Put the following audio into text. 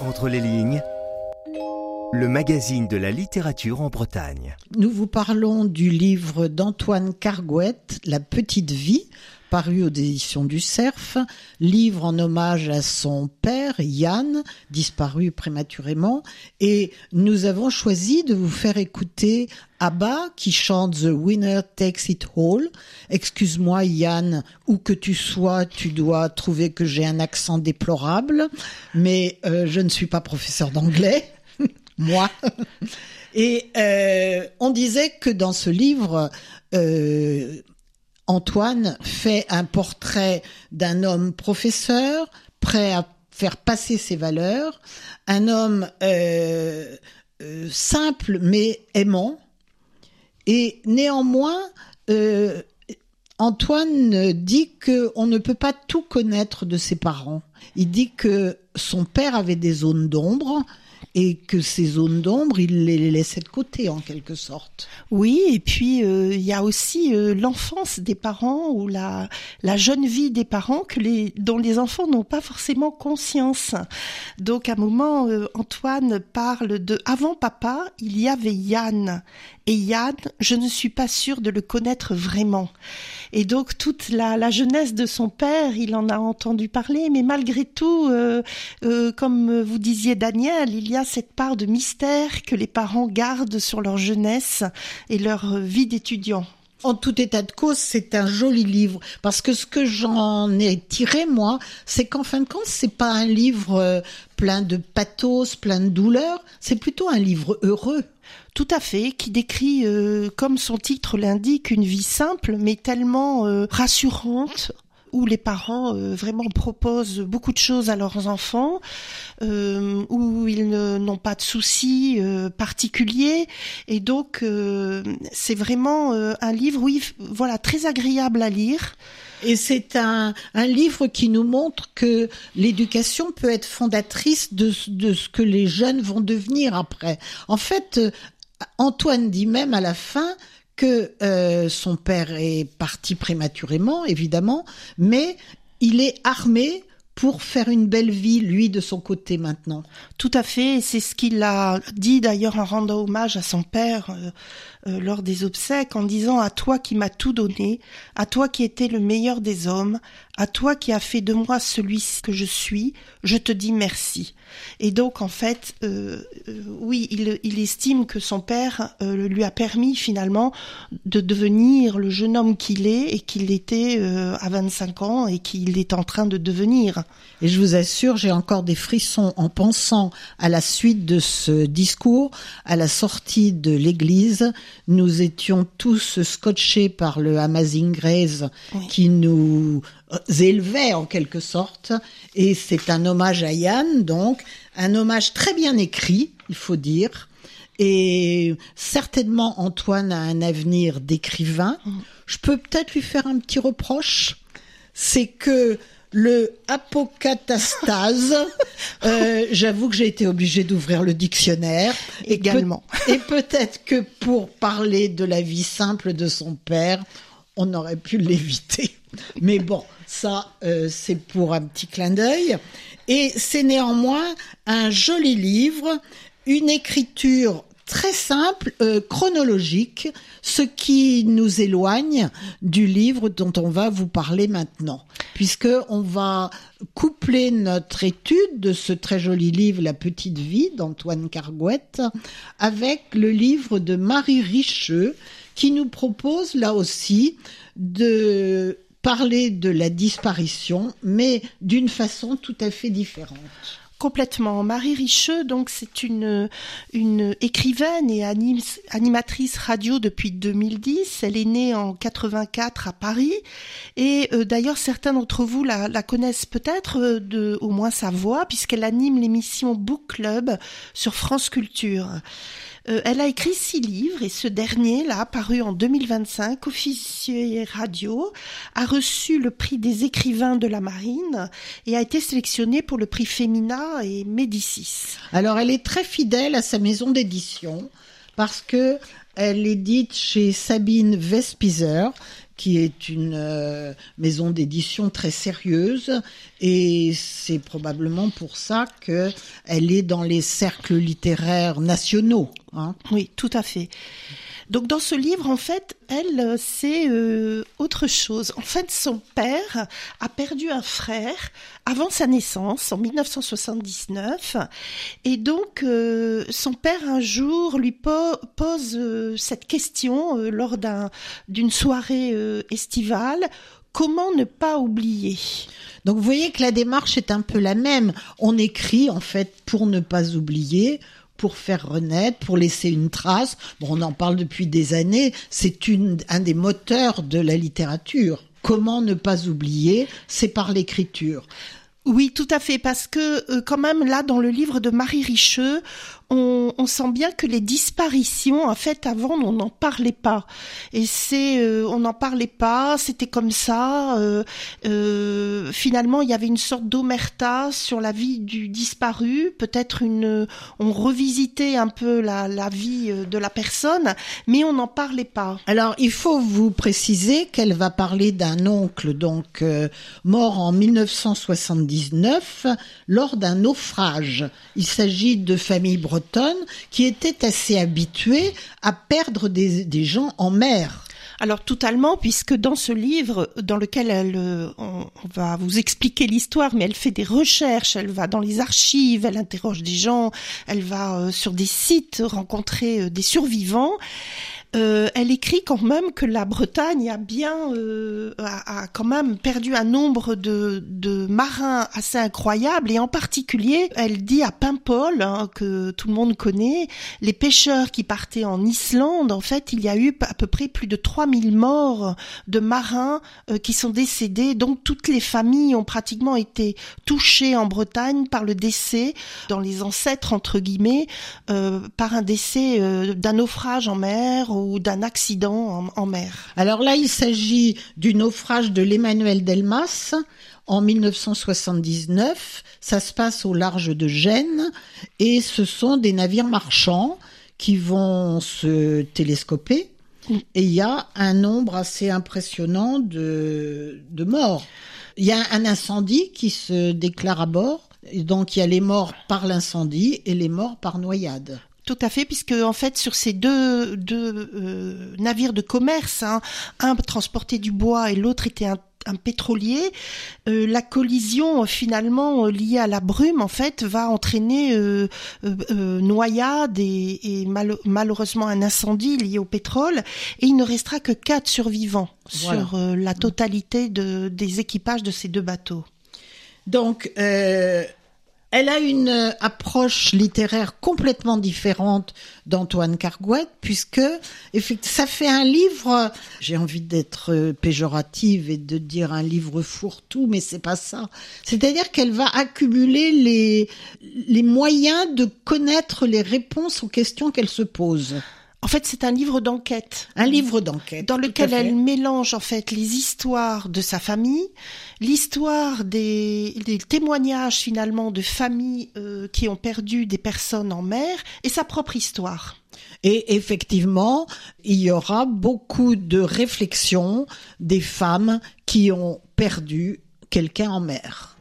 Entre les lignes, le magazine de la littérature en Bretagne. Nous vous parlons du livre d'Antoine Cargouët, La petite vie, paru aux éditions du Cerf, livre en hommage à son père, Yann, disparu prématurément, et nous avons choisi de vous faire écouter Abba qui chante The Winner Takes It All. Excuse-moi Yann, où que tu sois, tu dois trouver que j'ai un accent déplorable, mais je ne suis pas professeur d'anglais, moi. Et on disait que dans ce livre, Antoine fait un portrait d'un homme professeur, prêt à faire passer ses valeurs, un homme simple mais aimant. Et néanmoins, Antoine dit qu'on ne peut pas tout connaître de ses parents. Il dit que son père avait des zones d'ombre, et que ces zones d'ombre, il les laissait de côté en quelque sorte. Oui, et puis il y a aussi l'enfance des parents ou la jeune vie des parents dont les enfants n'ont pas forcément conscience. Donc à un moment, Antoine parle de avant papa, il y avait Yann. Et Yann, je ne suis pas sûre de le connaître vraiment. Et donc toute la jeunesse de son père, il en a entendu parler, mais malgré tout, comme vous disiez Daniel, il y a cette part de mystère que les parents gardent sur leur jeunesse et leur vie d'étudiant. En tout état de cause, c'est un joli livre, parce que ce que j'en ai tiré, moi, c'est qu'en fin de compte, c'est pas un livre plein de pathos, plein de douleur, c'est plutôt un livre heureux. Tout à fait, qui décrit, comme son titre l'indique, une vie simple, mais tellement rassurante, où les parents vraiment proposent beaucoup de choses à leurs enfants, où ils n'ont pas de soucis particuliers, et donc c'est vraiment un livre, oui, voilà, très agréable à lire. Et c'est un livre qui nous montre que l'éducation peut être fondatrice de ce que les jeunes vont devenir après. En fait, Antoine dit même à la fin que son père est parti prématurément, évidemment, mais il est armé pour faire une belle vie, lui, de son côté maintenant. Tout à fait, c'est ce qu'il a dit d'ailleurs en rendant hommage à son père lors des obsèques, en disant « À toi qui m'as tout donné, à toi qui étais le meilleur des hommes, à toi qui as fait de moi celui que je suis, je te dis merci. » Et donc en fait, oui, il estime que son père lui a permis finalement de devenir le jeune homme qu'il est et qu'il était à 25 ans et qu'il est en train de devenir. Et je vous assure, j'ai encore des frissons en pensant à la suite de ce discours, à la sortie de l'église. Nous étions tous scotchés par le Amazing Grace, oui, qui nous élevait en quelque sorte. Et c'est un hommage à Yann, donc un hommage très bien écrit, il faut dire. Et certainement Antoine a un avenir d'écrivain. Je peux peut-être lui faire un petit reproche, c'est que le apocatastase, j'avoue que j'ai été obligée d'ouvrir le dictionnaire. Également. Et peut-être que pour parler de la vie simple de son père, on aurait pu l'éviter. Mais bon, ça, c'est pour un petit clin d'œil. Et c'est néanmoins un joli livre, une écriture très simple, chronologique, ce qui nous éloigne du livre dont on va vous parler maintenant, puisque on va coupler notre étude de ce très joli livre La petite vie d'Antoine Cargouët avec le livre de Marie Richeux qui nous propose là aussi de parler de la disparition, mais d'une façon tout à fait différente. Complètement. Marie Richeux, donc, c'est une écrivaine et animatrice radio depuis 2010. Elle est née en 84 à Paris. Et d'ailleurs, certains d'entre vous la connaissent peut-être, au moins sa voix, puisqu'elle anime l'émission Book Club sur France Culture. Elle a écrit 6 livres et ce dernier, là, paru en 2025, Officier Radio, a reçu le prix des écrivains de la Marine et a été sélectionné pour le prix Femina et Médicis. Alors, elle est très fidèle à sa maison d'édition parce que elle édite chez Sabine Vespizer, qui est une maison d'édition très sérieuse, et c'est probablement pour ça qu'elle est dans les cercles littéraires nationaux. Hein. Oui, tout à fait. Donc dans ce livre, en fait, elle, c'est autre chose. En fait, son père a perdu un frère avant sa naissance, en 1979. Et donc, son père, un jour, lui pose cette question lors d'une soirée estivale. Comment ne pas oublier ? Donc vous voyez que la démarche est un peu la même. On écrit, en fait, pour ne pas oublier, pour faire renaître, pour laisser une trace. Bon, on en parle depuis des années, c'est un des moteurs de la littérature. Comment ne pas oublier, c'est par l'écriture. Oui, tout à fait, parce que quand même, là, dans le livre de Marie Richeux, on sent bien que les disparitions, en fait, avant, on n'en parlait pas. Et on n'en parlait pas, c'était comme ça. Finalement, il y avait une sorte d'omerta sur la vie du disparu. Peut-être on revisitait un peu la vie de la personne, mais on n'en parlait pas. Alors, il faut vous préciser qu'elle va parler d'un oncle, donc mort en 1979 lors d'un naufrage. Il s'agit de familles bretonnes qui étaient assez habituées à perdre des gens en mer. Alors totalement, puisque dans ce livre, dans lequel on va vous expliquer l'histoire, mais elle fait des recherches, elle va dans les archives, elle interroge des gens, elle va sur des sites rencontrer des survivants. Elle écrit quand même que la Bretagne a quand même perdu un nombre de marins assez incroyable, et en particulier, elle dit à Paimpol, que tout le monde connaît, les pêcheurs qui partaient en Islande, en fait, il y a eu à peu près plus de 3000 morts de marins qui sont décédés, donc toutes les familles ont pratiquement été touchées en Bretagne par le décès, dans les ancêtres entre guillemets, par un décès d'un naufrage en mer ou d'un accident en mer. Alors là, il s'agit du naufrage de l'Emmanuel Delmas en 1979. Ça se passe au large de Gênes et ce sont des navires marchands qui vont se télescoper. Et il y a un nombre assez impressionnant de morts. Il y a un incendie qui se déclare à bord. Et donc il y a les morts par l'incendie et les morts par noyade. Tout à fait, puisque en fait sur ces deux navires de commerce, un transportait du bois et l'autre était un pétrolier, la collision finalement liée à la brume en fait va entraîner noyade et malheureusement un incendie lié au pétrole, et il ne restera que 4 survivants sur la totalité des équipages de ces 2 bateaux. Donc elle a une approche littéraire complètement différente d'Antoine Cargouët, puisque ça fait un livre, j'ai envie d'être péjorative et de dire un livre fourre-tout, mais c'est pas ça. C'est-à-dire qu'elle va accumuler les moyens de connaître les réponses aux questions qu'elle se pose. En fait, c'est un livre d'enquête. Un livre d'enquête. Dans lequel elle mélange, en fait, les histoires de sa famille, l'histoire des témoignages, finalement, de familles qui ont perdu des personnes en mer, et sa propre histoire. Et effectivement, il y aura beaucoup de réflexions des femmes qui ont perdu quelqu'un en mer.